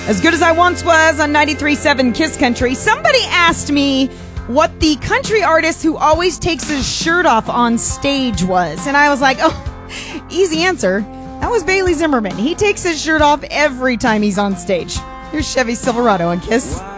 As good as I once was on 93.7 Kiss Country, somebody asked me what the country artist who always takes his shirt off on stage was. And I was like, oh, easy answer. That was Bailey Zimmerman. He takes his shirt off every time he's on stage. Here's Chevy Silverado on Kiss.